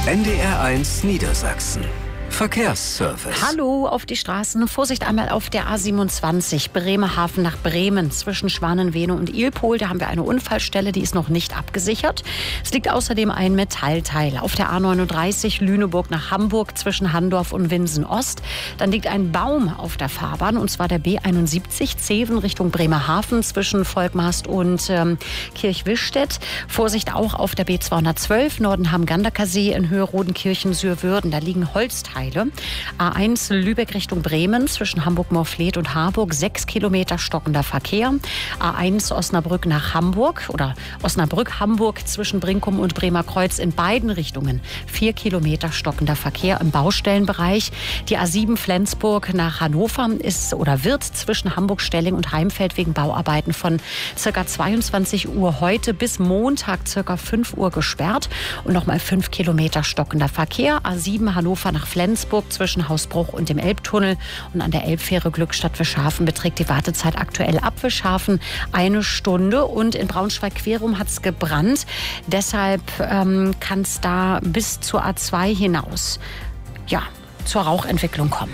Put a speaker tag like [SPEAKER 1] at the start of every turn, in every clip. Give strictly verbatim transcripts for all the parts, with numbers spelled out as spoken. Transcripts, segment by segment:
[SPEAKER 1] N D R eins Niedersachsen. Verkehrsservice.
[SPEAKER 2] Hallo auf die Straßen. Vorsicht einmal auf der A siebenundzwanzig, Bremerhaven nach Bremen, zwischen Schwanenvene und Ilpol. Da haben wir eine Unfallstelle, die ist noch nicht abgesichert. Es liegt außerdem ein Metallteil. Auf der A neununddreißig, Lüneburg nach Hamburg, zwischen Handorf und Winsen-Ost. Dann liegt ein Baum auf der Fahrbahn, und zwar der B einundsiebzig, Zeven Richtung Bremerhaven, zwischen Volkmast und ähm, Kirchwischstedt. Vorsicht auch auf der B zweihundertzwölf, Nordenham-Ganderkersee in Höhe Rodenkirchen-Sürwürden. Da liegen Holzteile. A eins Lübeck Richtung Bremen, zwischen Hamburg-Morfleet und Harburg, sechs Kilometer stockender Verkehr. A eins Osnabrück nach Hamburg oder Osnabrück-Hamburg zwischen Brinkum und Bremerkreuz in beiden Richtungen, vier Kilometer stockender Verkehr im Baustellenbereich. Die A sieben Flensburg nach Hannover ist oder wird zwischen Hamburg-Stelling und Heimfeld wegen Bauarbeiten von ca. zweiundzwanzig Uhr heute bis Montag ca. fünf Uhr gesperrt und nochmal fünf Kilometer stockender Verkehr. A sieben Hannover nach Flensburg zwischen Hausbruch und dem Elbtunnel und an der Elbfähre Glückstadt-Wischhafen beträgt die Wartezeit aktuell ab Wischhafen eine Stunde, und in Braunschweig-Querum hat es gebrannt. Deshalb ähm, kann es da bis zur A zwei hinaus ja, zur Rauchentwicklung kommen.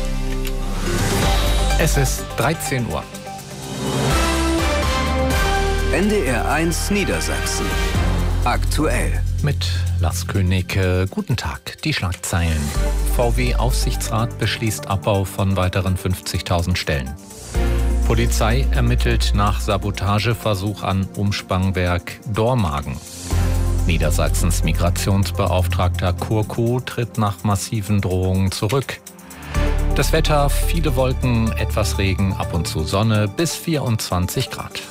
[SPEAKER 3] Es ist dreizehn Uhr.
[SPEAKER 1] N D R eins Niedersachsen. Aktuell.
[SPEAKER 3] Mit Lars König. Guten Tag. Die Schlagzeilen. V W-Aufsichtsrat beschließt Abbau von weiteren fünfzigtausend Stellen. Polizei ermittelt nach Sabotageversuch an Umspannwerk Dormagen. Niedersachsens Migrationsbeauftragter Kurko tritt nach massiven Drohungen zurück. Das Wetter, viele Wolken, etwas Regen, ab und zu Sonne, bis vierundzwanzig Grad.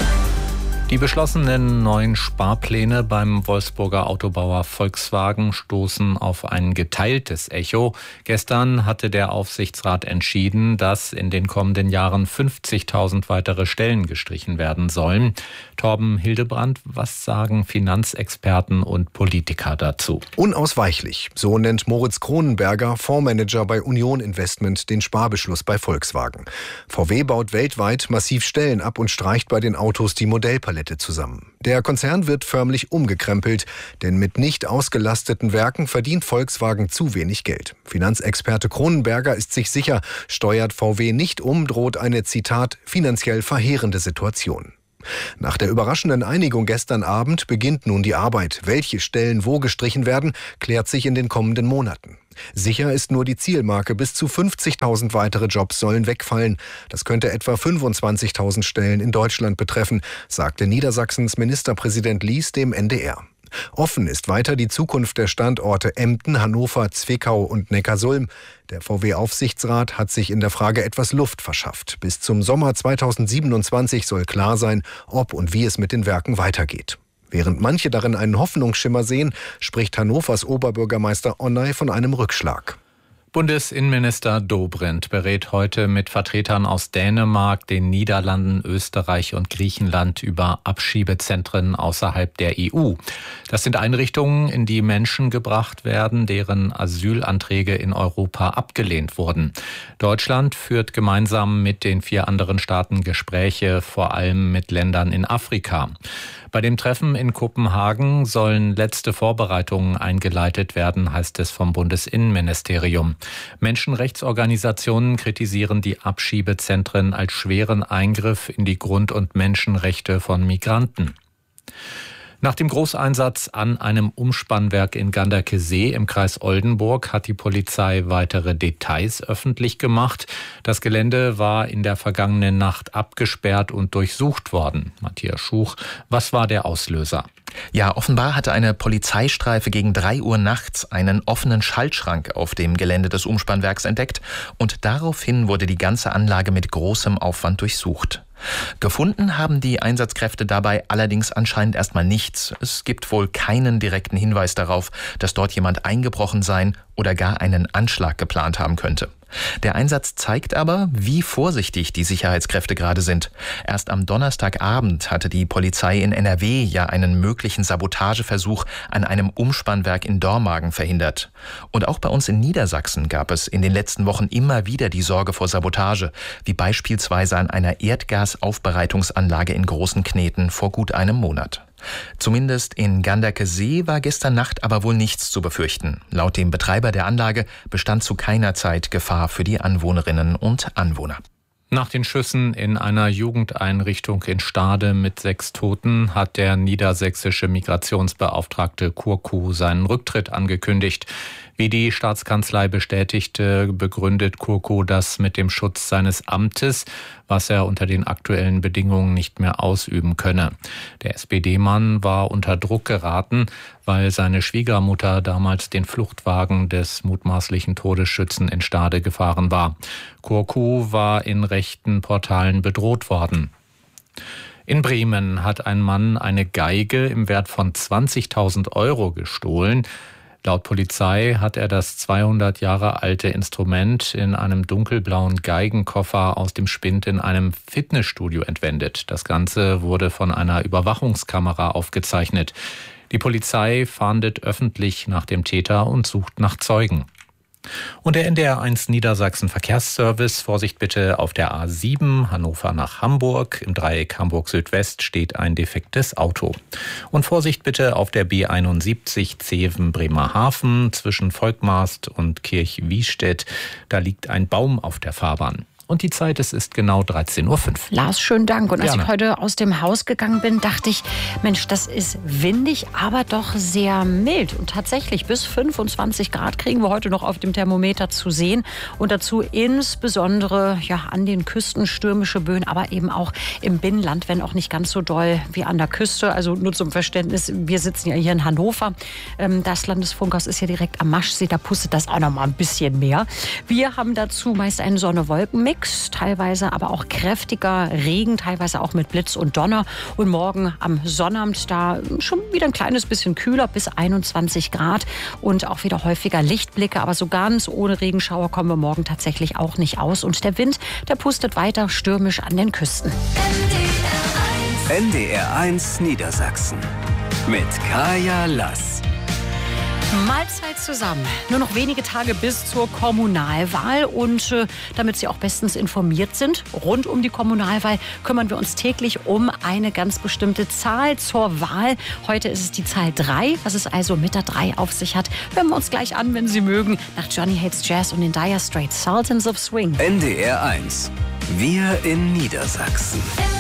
[SPEAKER 3] Die beschlossenen neuen Sparpläne beim Wolfsburger Autobauer Volkswagen stoßen auf ein geteiltes Echo. Gestern hatte der Aufsichtsrat entschieden, dass in den kommenden Jahren fünfzigtausend weitere Stellen gestrichen werden sollen. Torben Hildebrand, was sagen Finanzexperten und Politiker dazu?
[SPEAKER 4] Unausweichlich, so nennt Moritz Kronenberger, Fondsmanager bei Union Investment, den Sparbeschluss bei Volkswagen. V W baut weltweit massiv Stellen ab und streicht bei den Autos die Modellpalette zusammen. Der Konzern wird förmlich umgekrempelt, denn mit nicht ausgelasteten Werken verdient Volkswagen zu wenig Geld. Finanzexperte Kronenberger ist sich sicher, steuert V W nicht um, droht eine, Zitat, finanziell verheerende Situation. Nach der überraschenden Einigung gestern Abend beginnt nun die Arbeit. Welche Stellen wo gestrichen werden, klärt sich in den kommenden Monaten. Sicher ist nur die Zielmarke, bis zu fünfzigtausend weitere Jobs sollen wegfallen. Das könnte etwa fünfundzwanzigtausend Stellen in Deutschland betreffen, sagte Niedersachsens Ministerpräsident Lies dem N D R. Offen ist weiter die Zukunft der Standorte Emden, Hannover, Zwickau und Neckarsulm. Der V W-Aufsichtsrat hat sich in der Frage etwas Luft verschafft. Bis zum Sommer zweitausendsiebenundzwanzig soll klar sein, ob und wie es mit den Werken weitergeht. Während manche darin einen Hoffnungsschimmer sehen, spricht Hannovers Oberbürgermeister Onnay von einem Rückschlag.
[SPEAKER 3] Bundesinnenminister Dobrindt berät heute mit Vertretern aus Dänemark, den Niederlanden, Österreich und Griechenland über Abschiebezentren außerhalb der E U. Das sind Einrichtungen, in die Menschen gebracht werden, deren Asylanträge in Europa abgelehnt wurden. Deutschland führt gemeinsam mit den vier anderen Staaten Gespräche, vor allem mit Ländern in Afrika. Bei dem Treffen in Kopenhagen sollen letzte Vorbereitungen eingeleitet werden, heißt es vom Bundesinnenministerium. Menschenrechtsorganisationen kritisieren die Abschiebezentren als schweren Eingriff in die Grund- und Menschenrechte von Migranten. Nach dem Großeinsatz an einem Umspannwerk in Ganderkesee im Kreis Oldenburg hat die Polizei weitere Details öffentlich gemacht. Das Gelände war in der vergangenen Nacht abgesperrt und durchsucht worden. Matthias Schuch, was war der Auslöser?
[SPEAKER 5] Ja, offenbar hatte eine Polizeistreife gegen drei Uhr nachts einen offenen Schaltschrank auf dem Gelände des Umspannwerks entdeckt und daraufhin wurde die ganze Anlage mit großem Aufwand durchsucht. Gefunden haben die Einsatzkräfte dabei allerdings anscheinend erstmal nichts. Es gibt wohl keinen direkten Hinweis darauf, dass dort jemand eingebrochen sein oder gar einen Anschlag geplant haben könnte. Der Einsatz zeigt aber, wie vorsichtig die Sicherheitskräfte gerade sind. Erst am Donnerstagabend hatte die Polizei in N R W ja einen möglichen Sabotageversuch an einem Umspannwerk in Dormagen verhindert. Und auch bei uns in Niedersachsen gab es in den letzten Wochen immer wieder die Sorge vor Sabotage, wie beispielsweise an einer Erdgasaufbereitungsanlage in Großenkneten vor gut einem Monat. Zumindest in Ganderkesee war gestern Nacht aber wohl nichts zu befürchten. Laut dem Betreiber der Anlage bestand zu keiner Zeit Gefahr für die Anwohnerinnen und Anwohner.
[SPEAKER 3] Nach den Schüssen in einer Jugendeinrichtung in Stade mit sechs Toten hat der niedersächsische Migrationsbeauftragte Kurku seinen Rücktritt angekündigt. Wie die Staatskanzlei bestätigte, begründet Kurku das mit dem Schutz seines Amtes, was er unter den aktuellen Bedingungen nicht mehr ausüben könne. Der S P D-Mann war unter Druck geraten, weil seine Schwiegermutter damals den Fluchtwagen des mutmaßlichen Todesschützen in Stade gefahren war. Kurku war in rechten Portalen bedroht worden. In Bremen hat ein Mann eine Geige im Wert von zwanzigtausend Euro gestohlen. Laut Polizei hat er das zweihundert Jahre alte Instrument in einem dunkelblauen Geigenkoffer aus dem Spind in einem Fitnessstudio entwendet. Das Ganze wurde von einer Überwachungskamera aufgezeichnet. Die Polizei fahndet öffentlich nach dem Täter und sucht nach Zeugen. Und der N D R eins Niedersachsen Verkehrsservice, Vorsicht bitte auf der A sieben Hannover nach Hamburg. Im Dreieck Hamburg Südwest steht ein defektes Auto. Und Vorsicht bitte auf der B einundsiebzig Zeven Bremerhaven zwischen Volkmarst und Kirchwiestedt. Da liegt ein Baum auf der Fahrbahn. Und die Zeit, es ist genau dreizehn Uhr fünf.
[SPEAKER 2] Lars, schönen Dank. Und als
[SPEAKER 3] Gerne.
[SPEAKER 2] ich heute aus dem Haus gegangen bin, dachte ich, Mensch, das ist windig, aber doch sehr mild. Und tatsächlich bis fünfundzwanzig Grad kriegen wir heute noch auf dem Thermometer zu sehen. Und dazu insbesondere ja, an den Küsten stürmische Böen, aber eben auch im Binnenland, wenn auch nicht ganz so doll wie an der Küste. Also nur zum Verständnis, wir sitzen ja hier in Hannover. Das Landesfunkhaus ist ja direkt am Maschsee, da pustet das auch noch mal ein bisschen mehr. Wir haben dazu meist einen Sonne-Wolken-Mix. Teilweise aber auch kräftiger Regen, teilweise auch mit Blitz und Donner. Und morgen am Sonnabend da schon wieder ein kleines bisschen kühler, bis einundzwanzig Grad. Und auch wieder häufiger Lichtblicke. Aber so ganz ohne Regenschauer kommen wir morgen tatsächlich auch nicht aus. Und der Wind, der pustet weiter stürmisch an den Küsten.
[SPEAKER 1] N D R eins Niedersachsen mit Kaya Lass.
[SPEAKER 2] Mahlzeit zusammen. Nur noch wenige Tage bis zur Kommunalwahl. Und äh, damit Sie auch bestens informiert sind, rund um die Kommunalwahl kümmern wir uns täglich um eine ganz bestimmte Zahl zur Wahl. Heute ist es die Zahl drei, was es also mit der drei auf sich hat. Hören wir uns gleich an, wenn Sie mögen, nach Johnny Hates Jazz und den Dire Straits, Sultans of Swing.
[SPEAKER 1] N D R eins. Wir in Niedersachsen.